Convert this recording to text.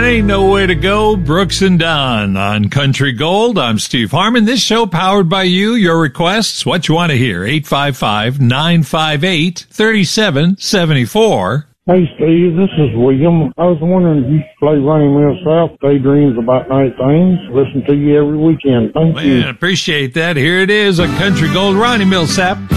Ain't No Way to Go, Brooks and Dunn on Country Gold. I'm Steve Harmon. This show powered by you. Your requests, what you want to hear, 855-958-3774. Hey, Steve, this is William. I was wondering if you could play Ronnie Mills South, Daydreams About Night Things. Listen to you every weekend. Thank you. Man, appreciate that. Here it is, a Country Gold Ronnie Mills South.